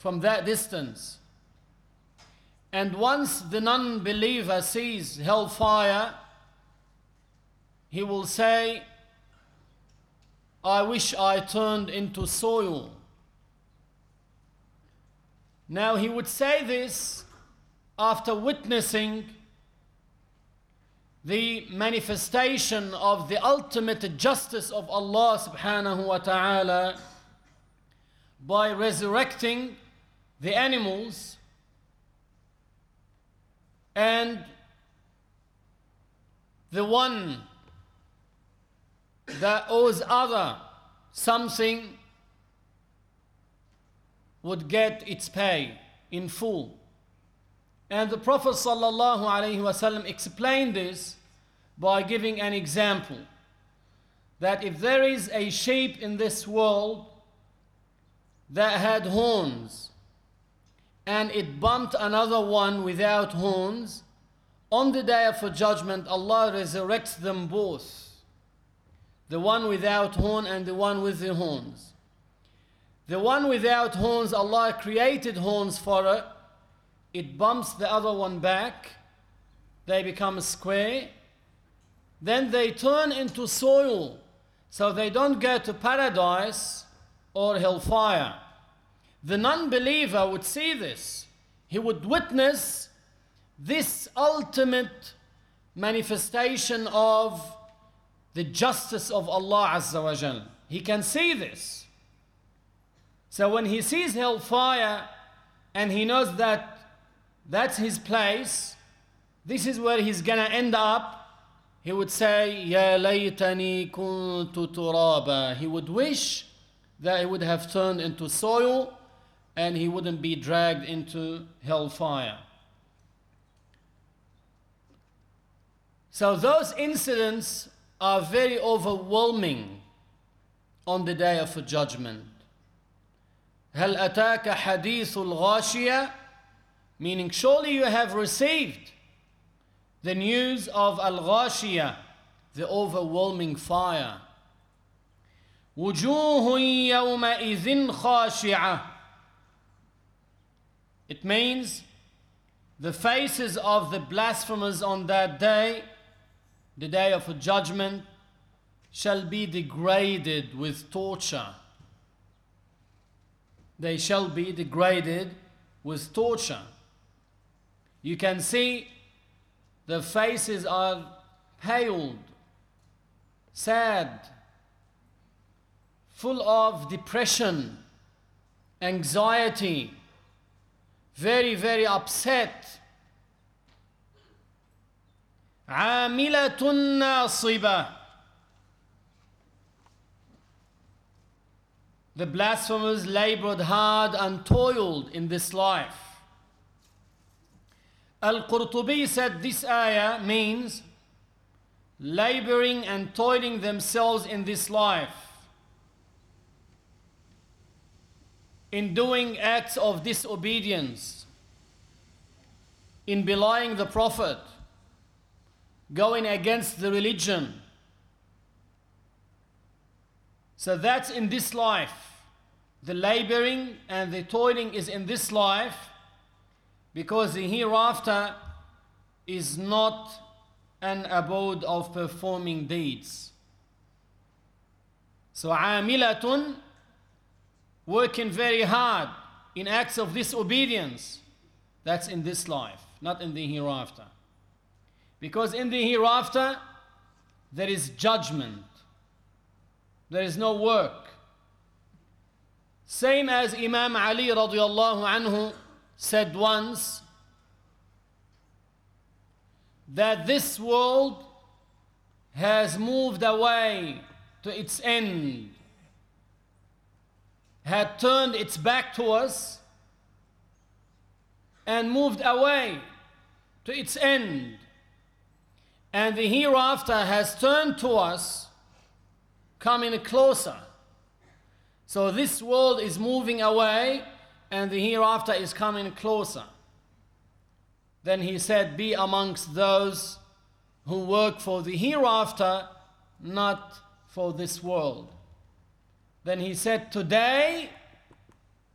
from that distance. And once the non-believer sees hellfire, he will say, I wish I turned into soil. Now he would say this after witnessing the manifestation of the ultimate justice of Allah subhanahu wa ta'ala by resurrecting the animals and the one that owes other something would get its pay in full. And the Prophet sallallahu alaihi wasallam explained this by giving an example that if there is a sheep in this world that had horns and it bumped another one without horns, on the day of judgment Allah resurrects them both, the one without horn and the one with the horns. The one without horns, Allah created horns for it. It bumps the other one back. They become square. Then they turn into soil. So they don't go to paradise or hellfire. The non-believer would see this. He would witness this ultimate manifestation of the justice of Allah Azza wa Jal. He can see this. So when he sees hellfire and he knows that that's his place, this is where he's gonna end up, he would say, Ya laytani kuntu turaba. He would wish that he would have turned into soil and he wouldn't be dragged into hellfire. So those incidents are very overwhelming on the day of judgment. هل أتاك حديث الغاشية, meaning surely you have received the news of al-ghashiyah, the overwhelming fire. وجوه يومئذ خاشعة. It means the faces of the blasphemers on that day, the day of judgment, shall be degraded with torture. They shall be degraded with torture. You can see the faces are paled, sad, full of depression, anxiety, very, very upset. عاملة ناصبة. The blasphemers labored hard and toiled in this life. Al-Qurtubi said this ayah means laboring and toiling themselves in this life, in doing acts of disobedience, in belying the Prophet, going against the religion. So that's in this life. The laboring and the toiling is in this life, because the hereafter is not an abode of performing deeds. So عاملة, working very hard in acts of disobedience, that's in this life, not in the hereafter. Because in the hereafter there is judgment. There is no work. Same as Imam Ali radiallahu anhu said once, that this world has moved away to its end, had turned its back to us and moved away to its end, and the hereafter has turned to us, coming closer. So this world is moving away and the hereafter is coming closer. Then he said, be amongst those who work for the hereafter, not for this world. Then he said, today